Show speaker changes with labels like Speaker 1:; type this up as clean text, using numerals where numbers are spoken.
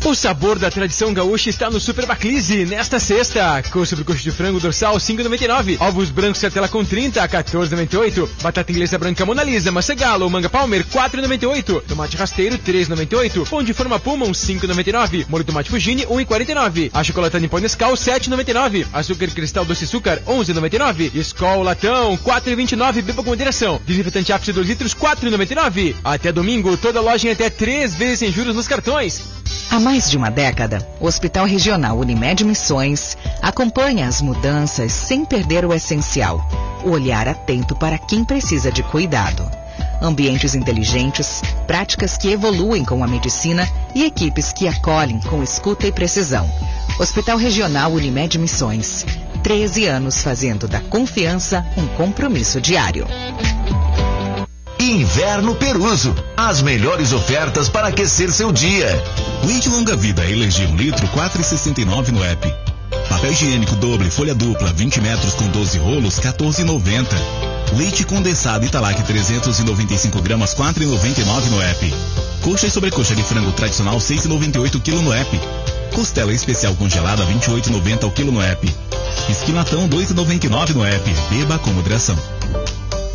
Speaker 1: O sabor da tradição gaúcha está no Super Baclise. Nesta sexta, sobre coxa de frango dorsal, 5,99. Ovos brancos Sertela com 30, 14,98. Batata inglesa branca Mona Lisa, maçã galo ou manga palmer, 4,98. Tomate rasteiro, 3,98. Pão de forma Puma, 5,99. Molho tomate Fugini, 1,49. Achocolatado em pó Nescau, 7,99. Açúcar cristal doce açúcar, 11,99. Skol latão, 4,29. Beba com moderação. Desinfetante ápice 2 litros, 4,99. Até domingo, toda loja em até 3 vezes sem juros nos cartões.
Speaker 2: Há mais de uma década, o Hospital Regional Unimed Missões acompanha as mudanças sem perder o essencial, o olhar atento para quem precisa de cuidado. Ambientes inteligentes, práticas que evoluem com a medicina e equipes que acolhem com escuta e precisão. Hospital Regional Unimed Missões, 13 anos fazendo da confiança um compromisso diário.
Speaker 3: Inverno Peruso, as melhores ofertas para aquecer seu dia.
Speaker 4: Leite longa vida Elergia 1 litro, 4,69 no app. Papel higiênico doble, folha dupla, 20 metros com 12 rolos, 14,90. Leite condensado Italac 395 gramas, 4,99 no app. Coxa e sobrecoxa de frango tradicional, 6,98 kg no app. Costela especial congelada, 28,90 o quilo no app. Esquilatão, 2,99 no app. Beba com moderação.